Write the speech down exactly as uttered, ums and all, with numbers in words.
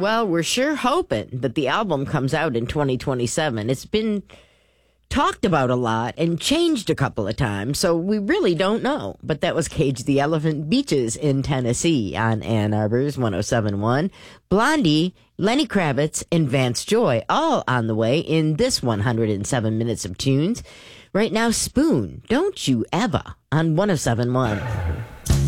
Well, we're sure hoping that the album comes out in twenty twenty-seven. It's been talked about a lot and changed a couple of times, so we really don't know. But that was Cage the Elephant Beaches in Tennessee on Ann Arbor's one oh seven point one. Blondie, Lenny Kravitz, and Vance Joy all on the way in this one hundred seven minutes of tunes. Right now, Spoon, Don't You Ever on one oh seven point one.